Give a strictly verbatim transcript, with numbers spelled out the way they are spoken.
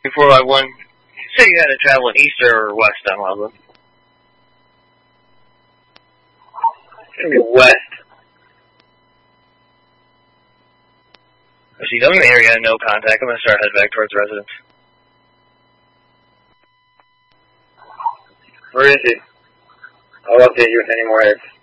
Before I went, you said you had to travel in east or west on Wildwood? West. See, I'm in the area, no contact. I'm going to start heading back towards the residence. Where is he? I'll update you with any more hits.